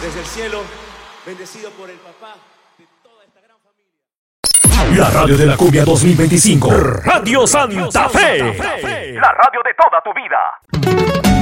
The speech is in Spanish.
desde el cielo, bendecido por el papá de toda esta gran familia. La radio de la cumbia 2025. Radio Santa Fe. La radio de toda tu vida.